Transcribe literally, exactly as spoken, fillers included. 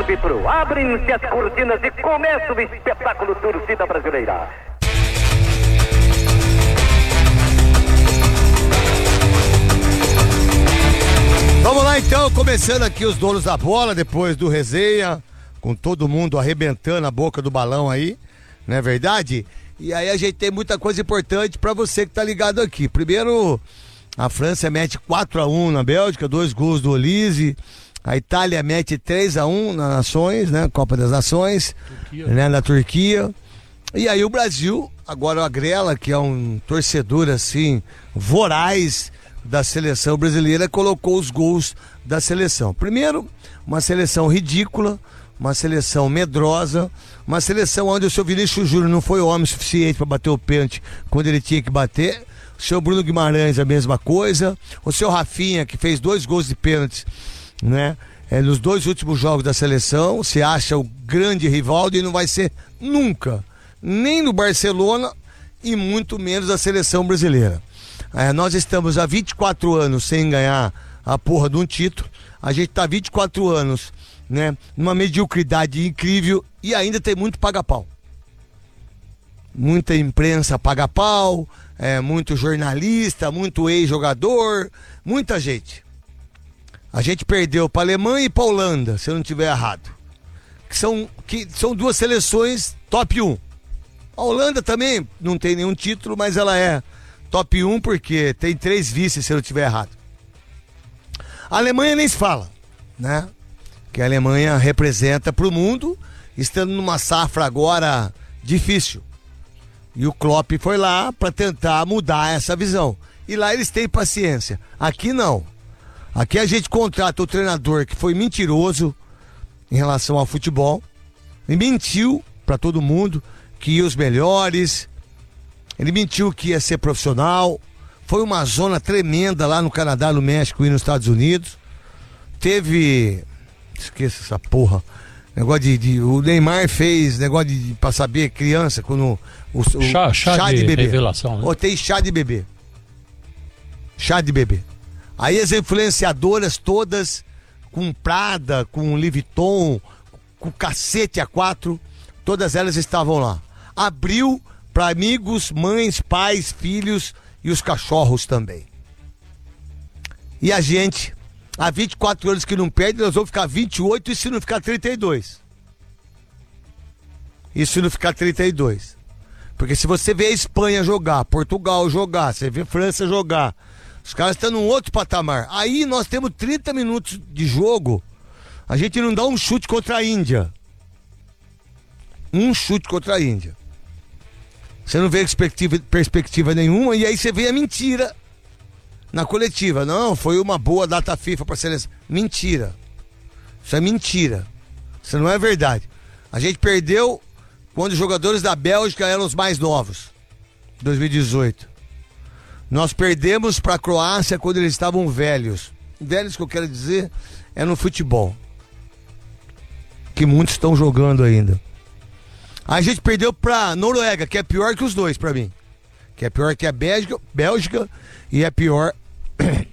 árbitro. Abrem-se as cortinas e começa o espetáculo Torcida Brasileira. Vamos lá então, começando aqui os donos da bola, depois do resenha, com todo mundo arrebentando a boca do balão aí, não é verdade? E aí a gente tem muita coisa importante pra você que tá ligado aqui. Primeiro, a França mete quatro a um na Bélgica, dois gols do Olise. A Itália mete três a um nas Nações, né? Copa das Nações, Turquia. Né? Na Turquia. E aí o Brasil, agora o Agrela, que é um torcedor assim, voraz da seleção brasileira, colocou os gols da seleção. Primeiro, uma seleção ridícula, uma seleção medrosa, uma seleção onde o seu Vinícius Júnior não foi homem suficiente para bater o pênalti quando ele tinha que bater. O seu Bruno Guimarães a mesma coisa. O seu Rafinha, que fez dois gols de pênalti, né? É, nos dois últimos jogos da seleção, se acha o grande Rivaldo e não vai ser nunca, nem no Barcelona e muito menos a seleção brasileira. É, nós estamos há vinte e quatro anos sem ganhar a porra de um título. A gente está há vinte e quatro anos, né, numa mediocridade incrível e ainda tem muito paga-pau. Muita imprensa paga-pau, é, muito jornalista, muito ex-jogador, muita gente. A gente perdeu para a Alemanha e para a Holanda, se eu não estiver errado. Que são, que são duas seleções top um. A Holanda também não tem nenhum título, mas ela é top um porque tem três vices, se eu não estiver errado. A Alemanha nem se fala, né? Que a Alemanha representa para o mundo, estando numa safra agora difícil. E o Klopp foi lá para tentar mudar essa visão. E lá eles têm paciência. Aqui não. Aqui a gente contrata o treinador que foi mentiroso em relação ao futebol. E mentiu para todo mundo que ia os melhores. Ele mentiu que ia ser profissional. Foi uma zona tremenda lá no Canadá, no México e nos Estados Unidos. Teve... Esqueça essa porra. Negócio de, de... O Neymar fez negócio de, de pra saber criança, quando... O, o chá, chá, chá de, de bebê. Revelação, né? Ou tem chá de bebê. Chá de bebê. Aí as influenciadoras todas, com Prada, com Liviton, com cacete A quatro, todas elas estavam lá. Abriu para amigos, mães, pais, filhos e os cachorros também. E a gente, há vinte e quatro anos que não perde, nós vamos ficar vinte e oito e se não ficar trinta e dois. E se não ficar trinta e dois. Porque se você vê a Espanha jogar, Portugal jogar, você vê a França jogar, os caras estão num outro patamar. Aí nós temos trinta minutos de jogo, a gente não dá um chute contra a Índia. Um chute contra a Índia. Você não vê perspectiva, perspectiva nenhuma, e aí você vê a mentira na coletiva. Não, foi uma boa data FIFA para a seleção. Mentira. Isso é mentira. Isso não é verdade. A gente perdeu quando os jogadores da Bélgica eram os mais novos. dois mil e dezoito. Nós perdemos para a Croácia quando eles estavam velhos. Velhos que eu quero dizer é no futebol. Que muitos estão jogando ainda. A gente perdeu pra Noruega, que é pior que os dois pra mim. Que é pior que a Bélgica, Bélgica e é pior